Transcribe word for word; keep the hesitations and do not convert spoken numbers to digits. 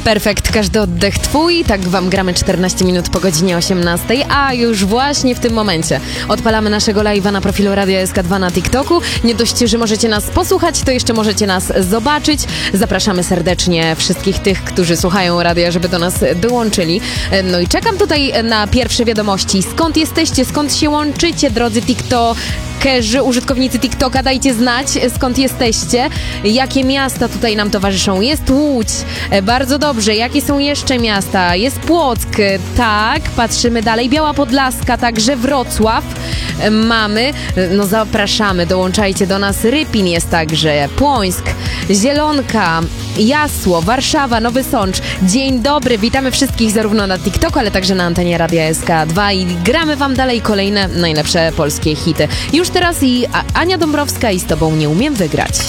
Perfekt, każdy oddech twój. Tak wam gramy czternaście minut po godzinie osiemnastej, a już właśnie w tym momencie odpalamy naszego live'a na profilu Radia S K dwa na TikToku. Nie dość, że możecie nas posłuchać, to jeszcze możecie nas zobaczyć. Zapraszamy serdecznie wszystkich tych, którzy słuchają radia, żeby do nas dołączyli. No i czekam tutaj na pierwsze wiadomości. Skąd jesteście? Skąd się łączycie, drodzy TikTokerzy, użytkownicy TikToka? Dajcie znać, skąd jesteście. Jakie miasta tutaj nam towarzyszą? Jest Łódź. Bardzo dobrze. Jakie są jeszcze miasta? Jest Płock. Tak, patrzymy dalej. Biała Podlaska, także Wrocław mamy. No zapraszamy, dołączajcie do nas. Rypin jest także. Płońsk, Zielonka, Jasło, Warszawa, Nowy Sącz. Dzień dobry, witamy wszystkich zarówno na TikToku, ale także na antenie Radia S K dwa i gramy wam dalej kolejne najlepsze polskie hity. Już teraz i Ania Dąbrowska i Z tobą nie umiem wygrać.